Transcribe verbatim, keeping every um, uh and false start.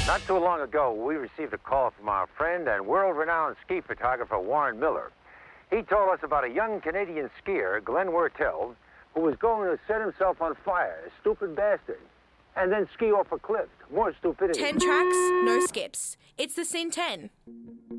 Not too long ago, we received a call from our friend and world-renowned ski photographer Warren Miller. He told us about a young Canadian skier, Glenn Wertel, who was going to set himself on fire, a stupid bastard, and then ski off a cliff. More stupidity. Ten tracks, no skips. It's the Scene ten.